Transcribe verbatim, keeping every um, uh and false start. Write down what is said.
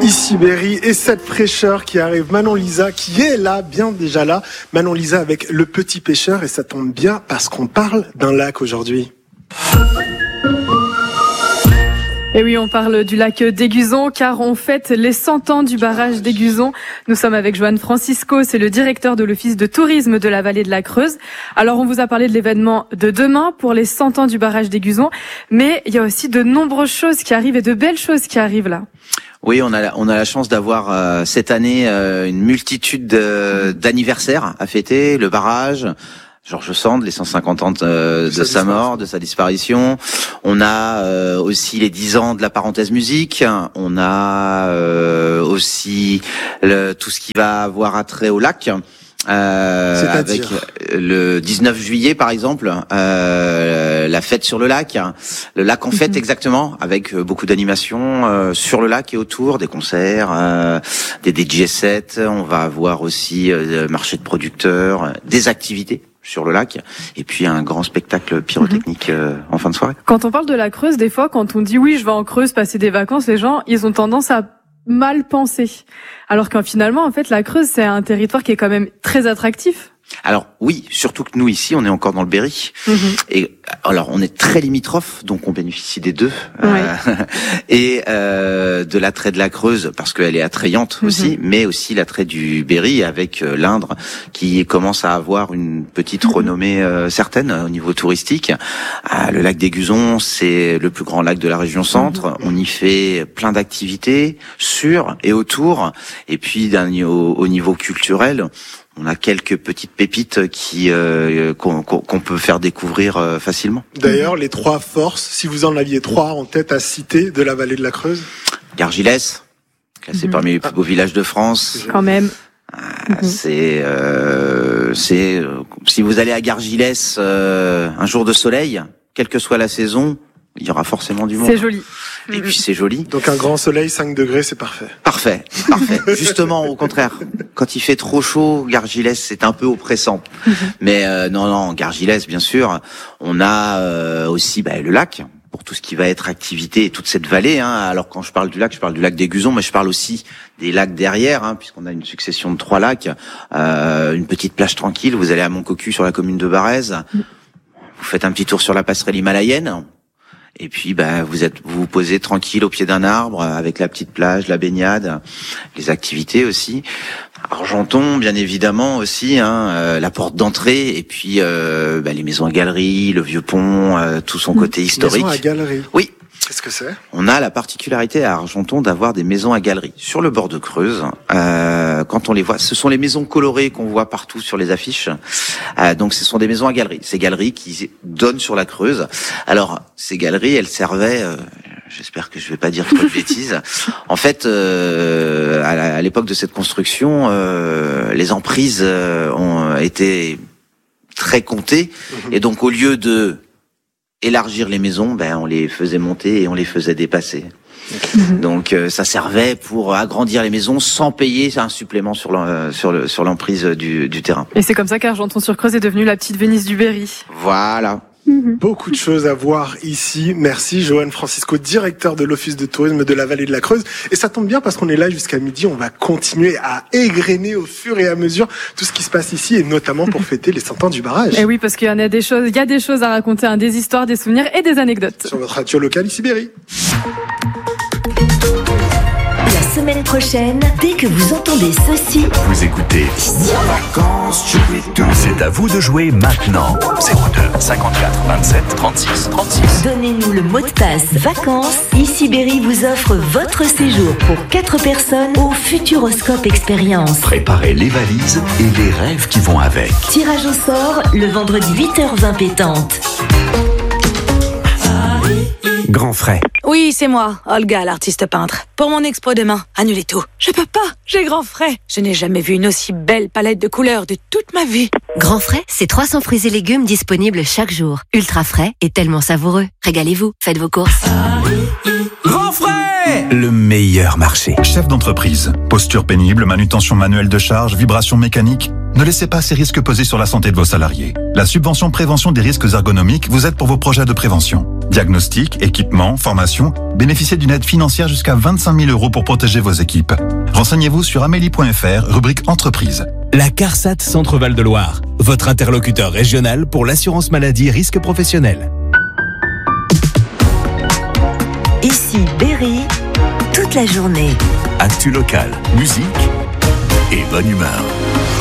Ici Berry et cette fraîcheur qui arrive, Manon Lisa qui est là, bien déjà là. Manon Lisa avec Le Petit Pêcheur, et ça tombe bien parce qu'on parle d'un lac aujourd'hui. Et oui, on parle du lac d'Aiguzon car on fête les cent ans du barrage d'Aiguzon. Nous sommes avec Johan Francisco, c'est le directeur de l'Office de tourisme de la vallée de la Creuse. Alors on vous a parlé de l'événement de demain pour les cent ans du barrage d'Aiguzon, mais il y a aussi de nombreuses choses qui arrivent et de belles choses qui arrivent là. Oui, on a on a la chance d'avoir euh, cette année euh, une multitude de, d'anniversaires à fêter, le barrage, Georges Sand, les cent cinquante ans de, de sa mort, de sa disparition. On a euh, aussi les dix ans de la parenthèse musique. On a euh, aussi le, tout ce qui va avoir attrait au lac. Euh, avec le dix-neuf juillet par exemple, euh, la fête sur le lac, le lac en fête, mmh. exactement, avec beaucoup d'animations euh, sur le lac et autour, des concerts, euh, des D J sets. On va avoir aussi euh, marché de producteurs, des activités sur le lac, et puis un grand spectacle pyrotechnique euh, en fin de soirée. Quand on parle de la Creuse, des fois, quand on dit oui, je vais en Creuse passer des vacances, les gens, ils ont tendance à mal penser. Alors qu'en finalement, en fait, la Creuse, c'est un territoire qui est quand même très attractif. Alors oui, surtout que nous ici, on est encore dans le Berry. Mmh. Et alors, on est très limitrophe, donc on bénéficie des deux. Ouais. Euh, et euh, de l'attrait de la Creuse, parce qu'elle est attrayante mmh. aussi, mais aussi l'attrait du Berry avec euh, l'Indre, qui commence à avoir une petite mmh. renommée euh, certaine au niveau touristique. Euh, le lac d'Aiguzon, c'est le plus grand lac de la région centre. Mmh. On y fait plein d'activités sur et autour. Et puis d'un, au, au niveau culturel, on a quelques petites pépites qui euh, qu'on, qu'on peut faire découvrir euh, facilement. D'ailleurs, les trois forces, si vous en aviez trois en tête à citer de la vallée de la Creuse. Gargilès, classé mmh. parmi les plus beaux villages de France. Quand même. Euh, mmh. C'est, euh, c'est euh, si vous allez à Gargilès euh, un jour de soleil, quelle que soit la saison, il y aura forcément du monde. C'est joli. Et puis c'est joli. Donc un grand soleil, cinq degrés, c'est parfait. Parfait, parfait. Justement, au contraire, quand il fait trop chaud, Gargilès, c'est un peu oppressant. Mais euh, non, non, Gargilès, bien sûr. On a euh, aussi bah, le lac, pour tout ce qui va être activité et toute cette vallée. Hein. Alors quand je parle du lac, je parle du lac d'Aiguzon, mais je parle aussi des lacs derrière, hein, puisqu'on a une succession de trois lacs. Euh, une petite plage tranquille, vous allez à Montcocu sur la commune de Barèze. Vous faites un petit tour sur la passerelle himalayenne. Et puis, bah, vous êtes, vous vous posez tranquille au pied d'un arbre avec la petite plage, la baignade, les activités aussi. Argenton, bien évidemment aussi, hein, euh, la porte d'entrée, et puis euh, bah, les maisons à galeries, le vieux pont, euh, tout son côté historique. Maisons à galeries. Oui. Qu'est-ce que c'est ? On a la particularité à Argenton d'avoir des maisons à galeries sur le bord de Creuse. Euh, quand on les voit, ce sont les maisons colorées qu'on voit partout sur les affiches. Euh, donc, ce sont des maisons à galeries. Ces galeries qui donnent sur la Creuse. Alors, ces galeries, elles servaient. Euh, J'espère que je vais pas dire trop de bêtises. En fait, euh, à, la, à l'époque de cette construction, euh, les emprises euh, ont été très comptées, mmh. et donc au lieu de élargir les maisons, ben on les faisait monter et on les faisait dépasser. Mmh. Donc euh, ça servait pour agrandir les maisons sans payer un supplément sur l'en, sur le sur l'emprise du, du terrain. Et c'est comme ça qu'Argenton-sur-Creuse est devenue la petite Venise du Berry. Voilà. Beaucoup de choses à voir ici. Merci Johan Francisco, directeur de l'Office de tourisme de la vallée de la Creuse. Et ça tombe bien parce qu'on est là jusqu'à midi. On va continuer à égrener au fur et à mesure tout ce qui se passe ici, et notamment pour fêter les cent ans du barrage. Et oui, parce qu'il y en a des choses, il y a des choses à raconter, hein, des histoires, des souvenirs et des anecdotes. Sur votre radio locale ici Berry. La semaine prochaine, dès que vous entendez ceci, vous écoutez ici en vacances, je vais tout. C'est à vous de jouer maintenant. zéro deux cinquante-quatre vingt-sept trente-six trente-six. Donnez-nous le mot de passe vacances. Ici Berry vous offre votre séjour pour quatre personnes au Futuroscope Expérience. Préparez les valises et les rêves qui vont avec. Tirage au sort le vendredi huit heures vingt pétante. Grand frais. Oui, c'est moi, Olga, l'artiste peintre. Pour mon expo demain, annulez tout. Je peux pas, j'ai grand frais. Je n'ai jamais vu une aussi belle palette de couleurs de toute ma vie. Grand frais, c'est trois cents fruits et légumes disponibles chaque jour. Ultra frais et tellement savoureux. Régalez-vous, faites vos courses. Grand frais, le meilleur marché. Chef d'entreprise, posture pénible, manutention manuelle de charge, vibration mécanique. Ne laissez pas ces risques peser sur la santé de vos salariés. La subvention prévention des risques ergonomiques vous aide pour vos projets de prévention. Diagnostic, équipement, formation, bénéficiez d'une aide financière jusqu'à vingt-cinq mille euros pour protéger vos équipes. Renseignez-vous sur amélie point f r, rubrique entreprise. La CARSAT Centre-Val de Loire, votre interlocuteur régional pour l'assurance maladie risque professionnel. Ici Berry, toute la journée. Actu local, musique et bonne humeur.